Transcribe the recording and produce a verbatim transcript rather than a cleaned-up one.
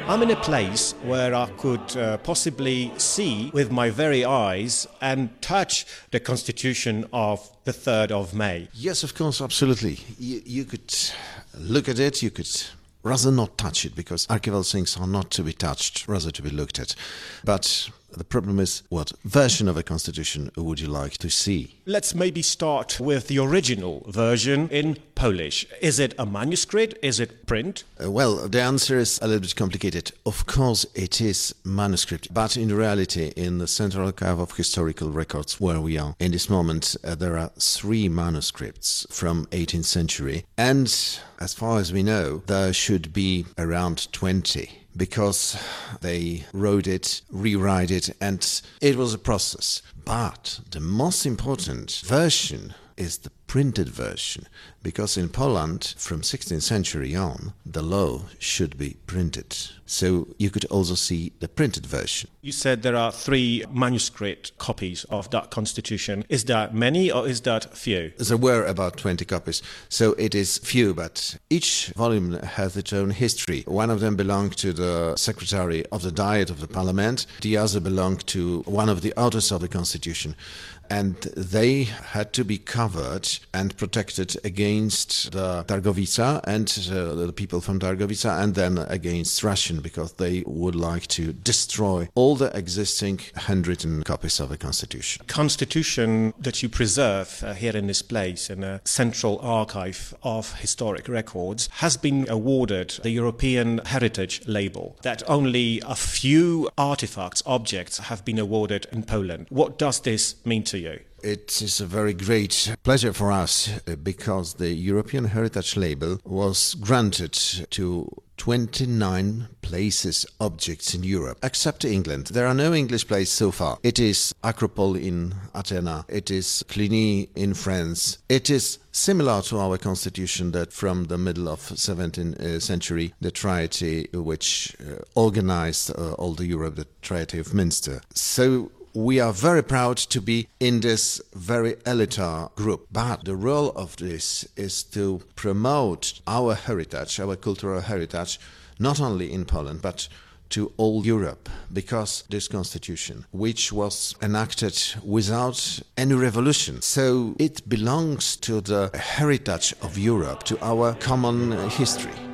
I'm in a place where I could uh, possibly see with my very eyes and touch the Constitution of the third of May. Yes, of course, absolutely. You, you could look at it, you could rather not touch it, because archival things are not to be touched, rather to be looked at. But the problem is, what version of a constitution would you like to see? Let's maybe start with the original version in Polish. Is it a manuscript? Is it print? Uh, well, the answer is a little bit complicated. Of course, it is manuscript, but in reality, in the Central Archive of Historical Records, where we are in this moment, uh, there are three manuscripts from eighteenth century, and as far as we know, there should be around twenty. Because they wrote it, rewrite it, and it was a process. But the most important version is the printed version, because in Poland, from sixteenth century on, the law should be printed. So you could also see the printed version. You said there are three manuscript copies of that constitution. Is that many or is that few? There were about twenty copies, so it is few, but each volume has its own history. One of them belonged to the secretary of the Diet of the Parliament, the other belonged to one of the authors of the constitution. And they had to be covered and protected against the Targowica and uh, the people from Targowica, and then against Russian, because they would like to destroy all the existing handwritten copies of the Constitution. Constitution that you preserve uh, here in this place, in a central archive of historic records, has been awarded the European Heritage label. That only a few artifacts, objects have been awarded in Poland. What does this mean to you? It is a very great pleasure for us, because the European Heritage label was granted to twenty-nine places, objects in Europe, except England. There are no English places so far. It is Acropole in Athens, it is Cluny in France. It is similar to our constitution that from the middle of seventeenth century, the treaty which uh, organized uh, all the Europe, the Treaty of Münster. So we are very proud to be in this very elitary group. But the role of this is to promote our heritage, our cultural heritage, not only in Poland, but to all Europe, because this constitution, which was enacted without any revolution, so it belongs to the heritage of Europe, to our common history.